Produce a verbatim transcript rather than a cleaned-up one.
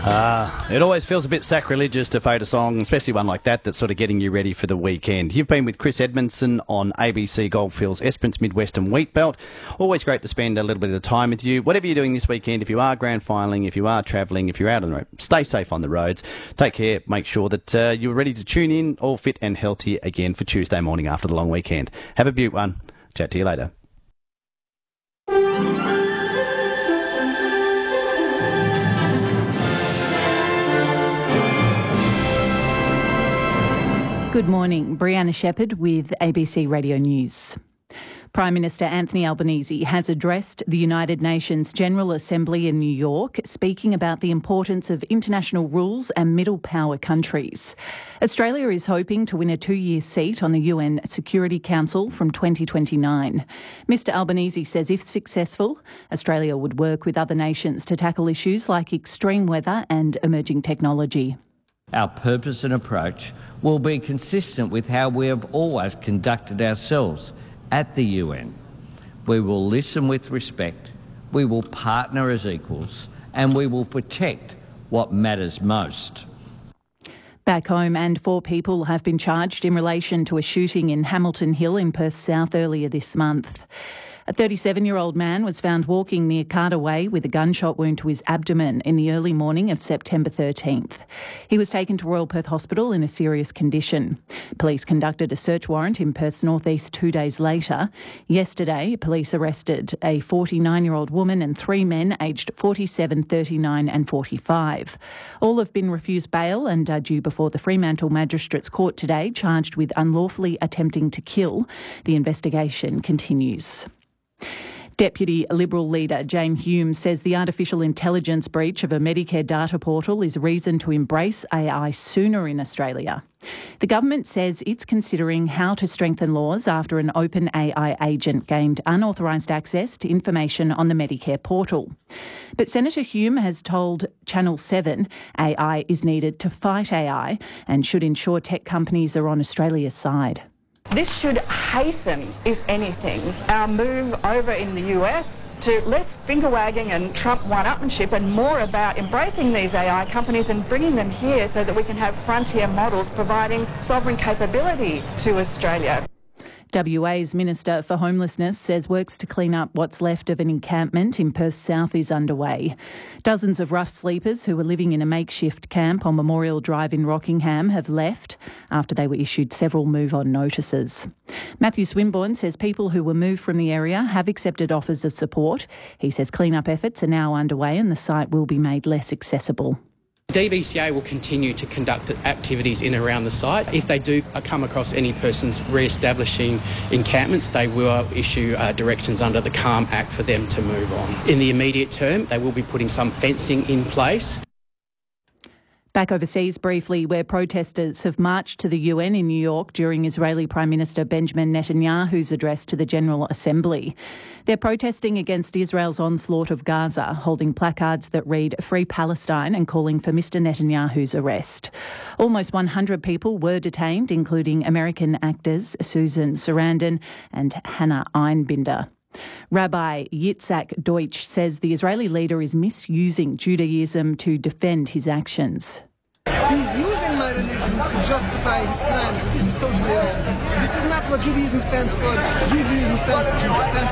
Uh, it always feels a bit sacrilegious to fade a song, especially one like that that's sort of getting you ready for the weekend. You've been with Chris Edmondson on A B C Goldfields Esperance Midwestern Wheat Belt. Always great to spend a little bit of time with you. Whatever you're doing this weekend, if you are grand finaling, if you are travelling, if you're out on the road, stay safe on the roads. Take care. Make sure that uh, you're ready to tune in, all fit and healthy again for Tuesday morning after the long weekend. Have a beaut one. Chat to you later. Good morning. Brianna Shepherd with A B C Radio News. Prime Minister Anthony Albanese has addressed the United Nations General Assembly in New York, speaking about the importance of international rules and middle power countries. Australia is hoping to win a two-year seat on the U N Security Council from twenty twenty-nine. Mr Albanese says if successful, Australia would work with other nations to tackle issues like extreme weather and emerging technology. Our purpose and approach will be consistent with how we have always conducted ourselves at the U N. We will listen with respect, we will partner as equals, and we will protect what matters most. Back home, and four people have been charged in relation to a shooting in Hamilton Hill in Perth South earlier this month. A thirty-seven-year-old man was found walking near Carter Way with a gunshot wound to his abdomen in the early morning of September thirteenth. He was taken to Royal Perth Hospital in a serious condition. Police conducted a search warrant in Perth's northeast two days later. Yesterday, police arrested a forty-nine-year-old woman and three men aged forty-seven, thirty-nine and forty-five. All have been refused bail and are due before the Fremantle Magistrates Court today, charged with unlawfully attempting to kill. The investigation continues. Deputy Liberal leader Jane Hume says the artificial intelligence breach of a Medicare data portal is reason to embrace A I sooner in Australia. The government says it's considering how to strengthen laws after an open A I agent gained unauthorised access to information on the Medicare portal. But Senator Hume has told Channel seven A I is needed to fight A I and should ensure tech companies are on Australia's side. This should hasten, if anything, our move over in the U S to less finger-wagging and Trump one-upmanship and more about embracing these A I companies and bringing them here so that we can have frontier models providing sovereign capability to Australia. W A's Minister for Homelessness says works to clean up what's left of an encampment in Perth South is underway. Dozens of rough sleepers who were living in a makeshift camp on Memorial Drive in Rockingham have left after they were issued several move-on notices. Matthew Swinburne says people who were moved from the area have accepted offers of support. He says clean-up efforts are now underway and the site will be made less accessible. D B C A will continue to conduct activities in and around the site. If they do come across any persons re-establishing encampments, they will issue uh, directions under the CALM Act for them to move on. In the immediate term, they will be putting some fencing in place. Back overseas briefly, where protesters have marched to the U N in New York during Israeli Prime Minister Benjamin Netanyahu's address to the General Assembly. They're protesting against Israel's onslaught of Gaza, holding placards that read "Free Palestine" and calling for Mister Netanyahu's arrest. Almost one hundred people were detained, including American actors Susan Sarandon and Hannah Einbinder. Rabbi Yitzhak Deutsch says the Israeli leader is misusing Judaism to defend his actions. He's using my religion to justify his crimes. This is totally wrong. This is not what Judaism stands for. Judaism stands, stands